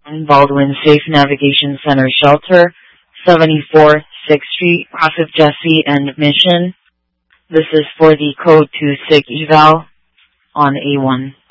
Baldwin Safe Navigation Center Shelter, 74th 6th Street, Rossif Jesse, and Mission. This is for the code to SIG eval on A1.